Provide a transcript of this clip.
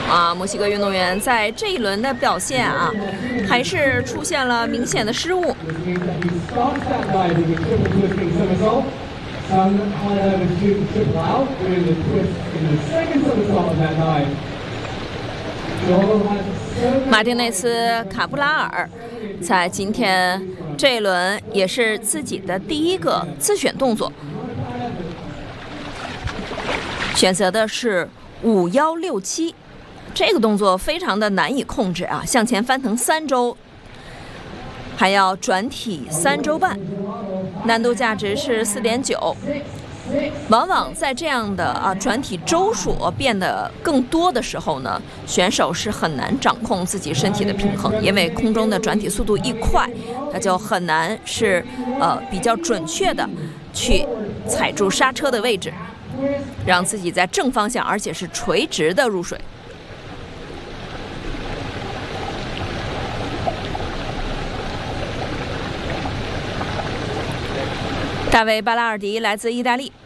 墨西哥运动员在这一轮的表现还是出现了明显的失误。马丁内斯·卡布拉尔在今天这一轮也是自己的第一个自选动作，选择的是5167。这个动作非常的难以控制向前翻腾3周，还要转体3周半，难度价值是4.9。往往在这样的转体周数变得更多的时候呢，选手是很难掌控自己身体的平衡，因为空中的转体速度一快，他就很难是比较准确的去踩住刹车的位置，让自己在正方向而且是垂直的入水。大卫·巴拉尔迪来自意大利。